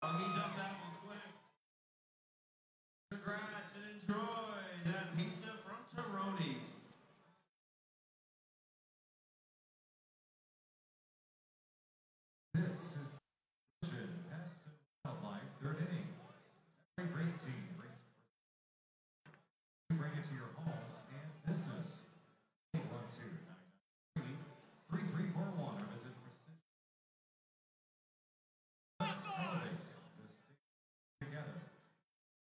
Oh, he dumped that one quick. Congrats and enjoy that pizza from Taroni's. This is Pest and Wildlife third inning. Every great team brings bring it to your home